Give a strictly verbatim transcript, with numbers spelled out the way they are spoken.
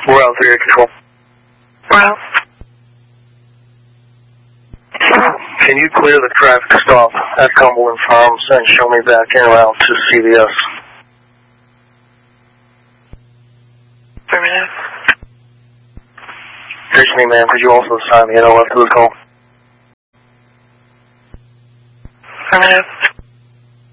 We're out three eight control. We're out. Can you clear the traffic stop at Cumberland Farms and show me back in around to C V S? Affirmative. Excuse me, ma'am. Could you also assign the N O F to the call? Affirmative.